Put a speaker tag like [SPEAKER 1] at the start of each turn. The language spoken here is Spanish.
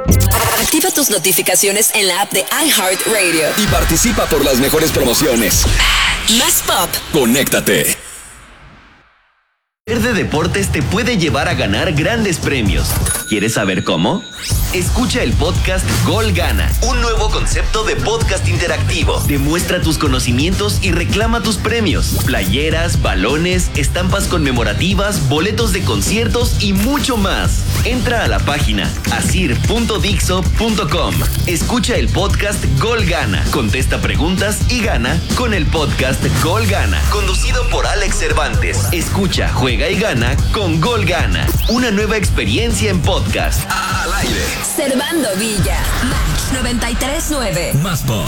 [SPEAKER 1] Activa tus notificaciones en la app de iHeartRadio.
[SPEAKER 2] Y participa por las mejores promociones.
[SPEAKER 1] Más pop.
[SPEAKER 2] Conéctate.
[SPEAKER 3] Verde Deportes te puede llevar a ganar grandes premios. ¿Quieres saber cómo? Escucha el podcast Gol Gana, un nuevo concepto de podcast interactivo. Demuestra tus conocimientos y reclama tus premios. Playeras, balones, estampas conmemorativas, boletos de conciertos y mucho más. Entra a la página asir.dixo.com. Escucha el podcast Gol Gana, contesta preguntas y gana con el podcast Gol Gana, conducido por Alex Cervantes. Escucha, juega y gana con Gol Gana. Una nueva experiencia en podcast.
[SPEAKER 2] Al aire.
[SPEAKER 1] Servando Villa. Match 93.9.
[SPEAKER 2] Más pop.